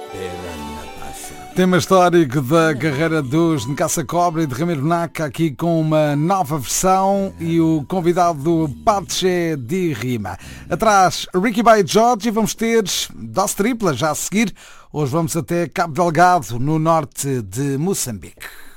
Tema histórico da carreira dos Nkassa Cobra e de Ramiro Naka, aqui com uma nova versão e o convidado do Pache de Rima. Atrás, Ricky Boy George, e vamos ter dose tripla já a seguir. Hoje vamos até Cabo Delgado, no norte de Moçambique.